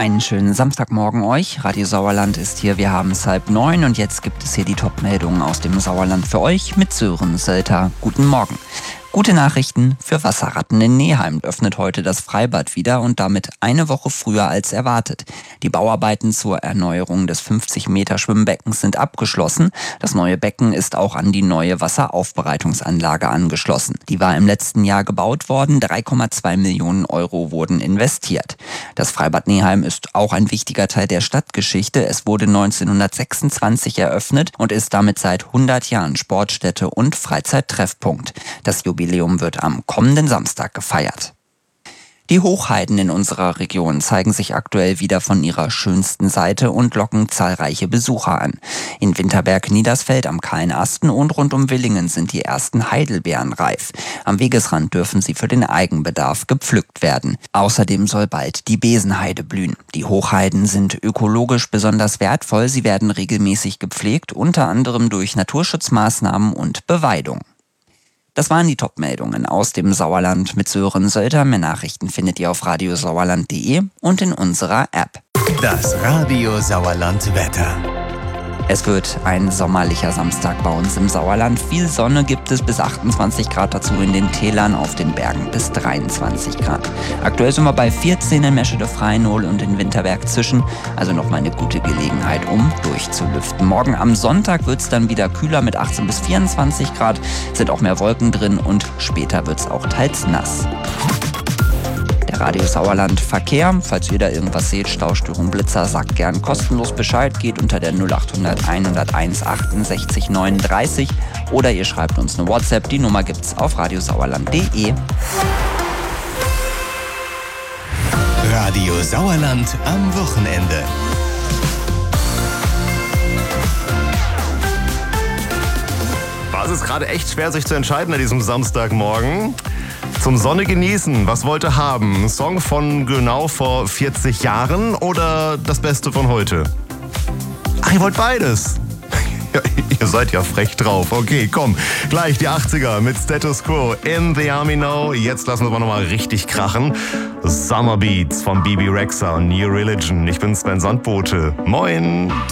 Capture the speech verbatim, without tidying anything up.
Einen schönen Samstagmorgen euch. Radio Sauerland ist hier, wir haben es halb neun und jetzt gibt es hier die Top-Meldungen aus dem Sauerland für euch mit Sören Sölter. Guten Morgen. Gute Nachrichten für Wasserratten in Neheim öffnet heute das Freibad wieder und damit eine Woche früher als erwartet. Die Bauarbeiten zur Erneuerung des fünfzig Meter Schwimmbeckens sind abgeschlossen. Das neue Becken ist auch an die neue Wasseraufbereitungsanlage angeschlossen. Die war im letzten Jahr gebaut worden, drei Komma zwei Millionen Euro wurden investiert. Das Freibad Neheim ist auch ein wichtiger Teil der Stadtgeschichte. Es wurde neunzehnhundertsechsundzwanzig eröffnet und ist damit seit hundert Jahren Sportstätte und Freizeittreffpunkt. Das Jubiläum wird am kommenden Samstag gefeiert. Die Hochheiden in unserer Region zeigen sich aktuell wieder von ihrer schönsten Seite und locken zahlreiche Besucher an. In Winterberg-Niedersfeld am Kahlen Asten und rund um Willingen sind die ersten Heidelbeeren reif. Am Wegesrand dürfen sie für den Eigenbedarf gepflückt werden. Außerdem soll bald die Besenheide blühen. Die Hochheiden sind ökologisch besonders wertvoll. Sie werden regelmäßig gepflegt, unter anderem durch Naturschutzmaßnahmen und Beweidung. Das waren die Top-Meldungen aus dem Sauerland mit Sören Sölter. Mehr Nachrichten findet ihr auf radiosauerland punkt de und in unserer App. Das Radio Sauerland Wetter. Es wird ein sommerlicher Samstag bei uns im Sauerland. Viel Sonne gibt es, bis achtundzwanzig Grad dazu in den Tälern, auf den Bergen bis dreiundzwanzig Grad. Aktuell sind wir bei vierzehn in Meschede-Freinol und in Winterberg zwischen, also nochmal eine gute Gelegenheit, um durchzulüften. Morgen am Sonntag wird es dann wieder kühler mit achtzehn bis vierundzwanzig Grad, sind auch mehr Wolken drin und später wird es auch teils nass. Der Radio Sauerland Verkehr, falls ihr da irgendwas seht, Staustörung, Blitzer, sagt gern kostenlos Bescheid, geht unter der null acht hundert, hunderteins, achtundsechzig, neununddreißig oder ihr schreibt uns eine WhatsApp, die Nummer gibt's auf radiosauerland punkt de. Radio Sauerland am Wochenende. War es gerade echt schwer, sich zu entscheiden an diesem Samstagmorgen? Zum Sonne genießen, was wollt ihr haben? Ein Song von genau vor vierzig Jahren oder das Beste von heute? Ach, ihr wollt beides? Ja, ihr seid ja frech drauf. Okay, komm, gleich die achtziger mit Status Quo in the Army Now. Jetzt lassen wir es mal nochmal richtig krachen. Summer Beats von Bibi Rexha und New Religion. Ich bin Sven Sandbote. Moin!